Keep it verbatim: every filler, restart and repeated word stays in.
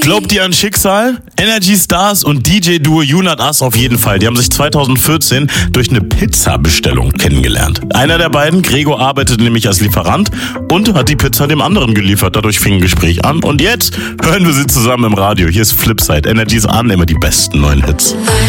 Glaubt ihr an Schicksal? Energy Stars und D J-Duo You Not Us auf jeden Fall. Die haben sich zweitausendvierzehn durch eine Pizza-Bestellung kennengelernt. Einer der beiden, Gregor, arbeitete nämlich als Lieferant und hat die Pizza dem anderen geliefert. Dadurch fing ein Gespräch an und jetzt hören wir sie zusammen im Radio. Hier ist Flipside. Energy ist an, immer die besten neuen Hits.